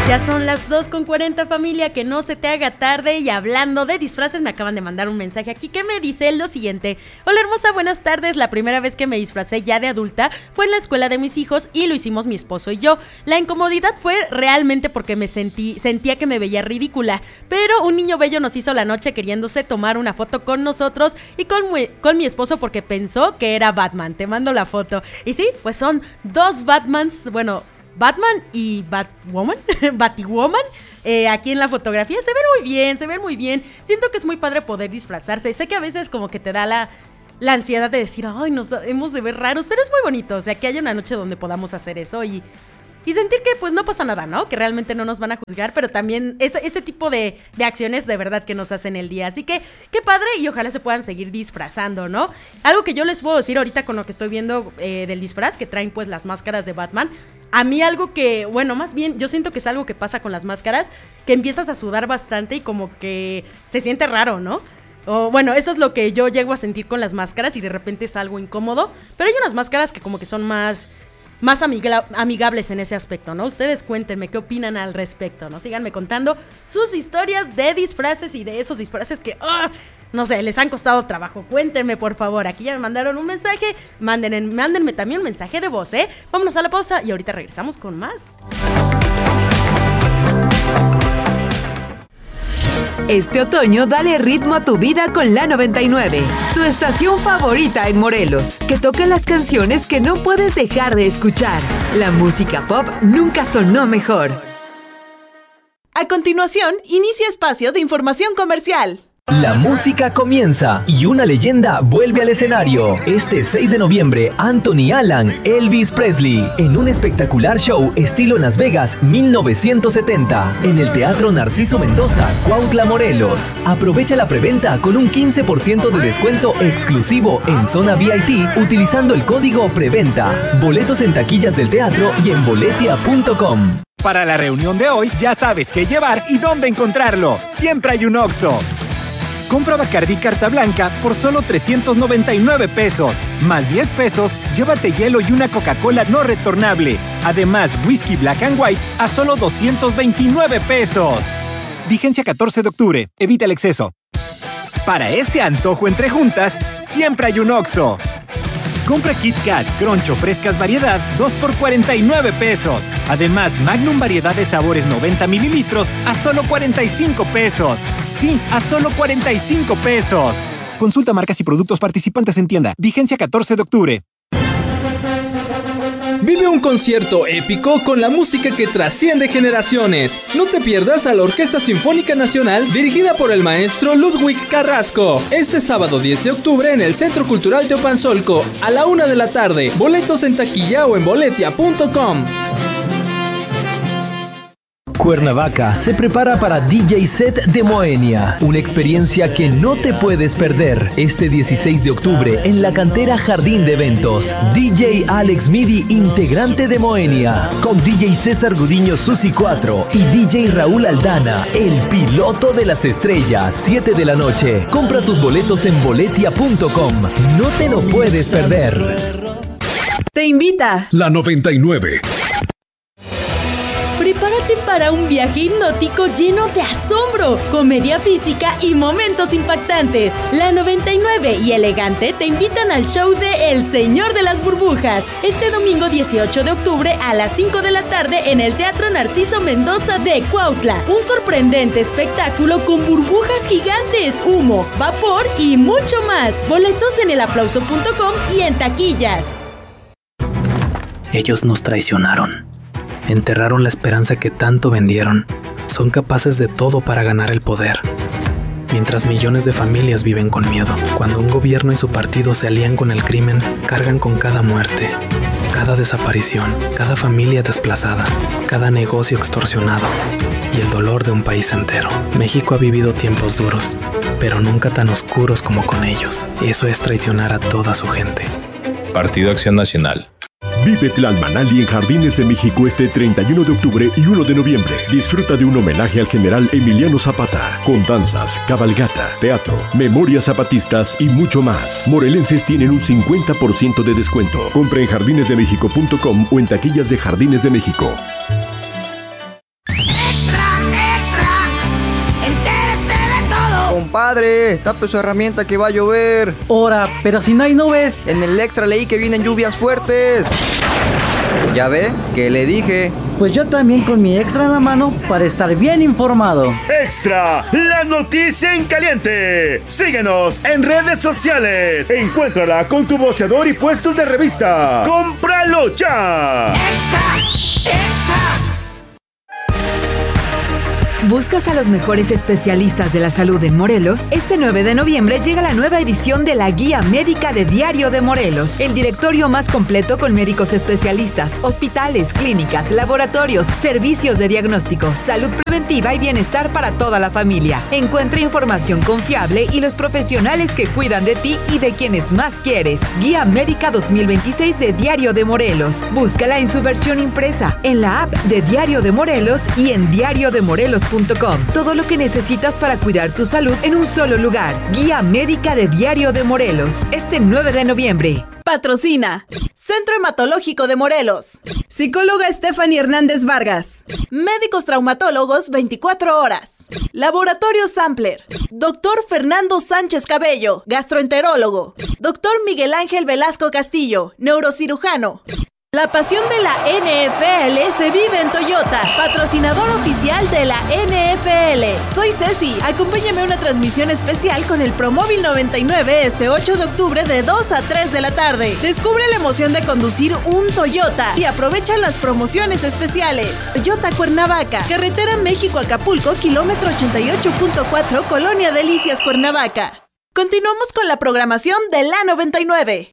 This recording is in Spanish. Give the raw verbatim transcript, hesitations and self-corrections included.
Ya son las dos con cuarenta, familia, que no se te haga tarde. Y hablando de disfraces, me acaban de mandar un mensaje aquí que me dice lo siguiente: hola hermosa, buenas tardes. La primera vez que me disfracé ya de adulta fue en la escuela de mis hijos y lo hicimos mi esposo y yo. La incomodidad fue realmente porque me sentí, sentía que me veía ridícula, pero un niño bello nos hizo la noche queriéndose tomar una foto con nosotros y con mi, con mi esposo porque pensó que era Batman. Te mando la foto. Y sí, pues son dos Batmans, bueno, Batman y Batwoman, Batwoman, eh, aquí en la fotografía. Se ven muy bien, se ven muy bien. Siento que es muy padre poder disfrazarse. Sé que a veces como que te da la, la ansiedad de decir, ay, nos hemos de ver raros, pero es muy bonito, o sea, que haya una noche donde podamos hacer eso y... Y sentir que pues no pasa nada, ¿no? Que realmente no nos van a juzgar, pero también ese, ese tipo de, de acciones de verdad que nos hacen el día. Así que qué padre y ojalá se puedan seguir disfrazando, ¿no? Algo que yo les puedo decir ahorita con lo que estoy viendo eh, del disfraz, que traen pues las máscaras de Batman. A mí algo que, bueno, más bien yo siento que es algo que pasa con las máscaras, que empiezas a sudar bastante y como que se siente raro, ¿no? O bueno, eso es lo que yo llego a sentir con las máscaras y de repente es algo incómodo. Pero hay unas máscaras que como que son más... más amigla- amigables en ese aspecto, ¿no? Ustedes cuéntenme qué opinan al respecto, ¿no? Síganme contando sus historias de disfraces y de esos disfraces que, oh, no sé, les han costado trabajo. Cuéntenme, por favor. Aquí ya me mandaron un mensaje. Manden, mándenme también un mensaje de voz, ¿eh? Vámonos a la pausa y ahorita regresamos con más. Este otoño dale ritmo a tu vida con la noventa y nueve, tu estación favorita en Morelos, que toca las canciones que no puedes dejar de escuchar. La música pop nunca sonó mejor. A continuación, inicia espacio de información comercial. La música comienza y una leyenda vuelve al escenario. Este seis de noviembre, Anthony Allen, Elvis Presley, en un espectacular show estilo Las Vegas mil novecientos setenta, en el Teatro Narciso Mendoza, Cuautla, Morelos. Aprovecha la preventa con un quince por ciento de descuento exclusivo en zona V I P utilizando el código PREVENTA. Boletos en taquillas del teatro y en boletia punto com. Para la reunión de hoy ya sabes qué llevar y dónde encontrarlo. Siempre hay un Oxxo. Compra Bacardí Carta Blanca por solo trescientos noventa y nueve pesos. Más diez pesos, llévate hielo y una Coca-Cola no retornable. Además, Whisky Black and White a solo doscientos veintinueve pesos. Vigencia catorce de octubre. Evita el exceso. Para ese antojo entre juntas, siempre hay un Oxxo. Compra Kit Kat, Crunch o Frescas Variedad, dos por cuarenta y nueve pesos. Además, Magnum Variedad de Sabores noventa mililitros a solo cuarenta y cinco pesos. Sí, a solo cuarenta y cinco pesos. Consulta marcas y productos participantes en tienda. Vigencia catorce de octubre. Vive un concierto épico con la música que trasciende generaciones. No te pierdas a la Orquesta Sinfónica Nacional dirigida por el maestro Ludwig Carrasco. Este sábado diez de octubre en el Centro Cultural Teopanzolco a la una de la tarde. Boletos en taquilla o en boletia punto com. Cuernavaca se prepara para D J Set de Moenia, una experiencia que no te puedes perder. Este dieciséis de octubre en la cantera Jardín de Eventos, D J Alex Midi, integrante de Moenia, con D J César Gudiño Susi cuatro y D J Raúl Aldana, el piloto de las estrellas, siete de la noche. Compra tus boletos en boletia punto com. No te lo puedes perder. Te invita La noventa y nueve. Prepárate para un viaje hipnótico lleno de asombro, comedia física y momentos impactantes. La noventa y nueve y Elegante te invitan al show de El Señor de las Burbujas, este domingo dieciocho de octubre a las cinco de la tarde en el Teatro Narciso Mendoza de Cuautla. Un sorprendente espectáculo con burbujas gigantes, humo, vapor y mucho más. Boletos en el aplauso punto com y en taquillas. Ellos nos traicionaron. Enterraron la esperanza que tanto vendieron. Son capaces de todo para ganar el poder. Mientras millones de familias viven con miedo. Cuando un gobierno y su partido se alían con el crimen, cargan con cada muerte, cada desaparición, cada familia desplazada, cada negocio extorsionado y el dolor de un país entero. México ha vivido tiempos duros, pero nunca tan oscuros como con ellos. Eso es traicionar a toda su gente. Partido Acción Nacional. Vive Tlalmanali en Jardines de México este treinta y uno de octubre y uno de noviembre. Disfruta de un homenaje al general Emiliano Zapata, con danzas, cabalgata, teatro, memorias zapatistas y mucho más. Morelenses tienen un cincuenta por ciento de descuento. Compra en jardines de méxico punto com o en taquillas de Jardines de México. Compadre, tape su herramienta que va a llover. Ora, pero si no hay nubes. En el extra leí que vienen lluvias fuertes. ¿Ya ve? ¿Qué le dije? Pues yo también con mi extra en la mano para estar bien informado. Extra, la noticia en caliente. Síguenos en redes sociales. Encuéntrala con tu voceador y puestos de revista. ¡Cómpralo ya! Extra, extra. ¿Buscas a los mejores especialistas de la salud en Morelos? Este nueve de noviembre llega la nueva edición de la Guía Médica de Diario de Morelos, el directorio más completo con médicos especialistas, hospitales, clínicas, laboratorios, servicios de diagnóstico, salud preventiva y bienestar para toda la familia. Encuentra información confiable y los profesionales que cuidan de ti y de quienes más quieres. Guía Médica dos mil veintiséis de Diario de Morelos. Búscala en su versión impresa, en la app de Diario de Morelos y en diario de morelos punto com. Todo lo que necesitas para cuidar tu salud en un solo lugar. Guía Médica de Diario de Morelos. Este nueve de noviembre. Patrocina Centro Hematológico de Morelos. Psicóloga Stephanie Hernández Vargas. Médicos traumatólogos veinticuatro horas. Laboratorio Sampler. Doctor Fernando Sánchez Cabello, gastroenterólogo. Doctor Miguel Ángel Velasco Castillo, neurocirujano. La pasión de la N F L se vive en Toyota, patrocinador oficial de la N F L. Soy Ceci, acompáñame a una transmisión especial con el Promóvil noventa y nueve este ocho de octubre de dos a tres de la tarde. Descubre la emoción de conducir un Toyota y aprovecha las promociones especiales. Toyota Cuernavaca, carretera México-Acapulco, kilómetro ochenta y ocho punto cuatro, Colonia Delicias, Cuernavaca. Continuamos con la programación de la noventa y nueve.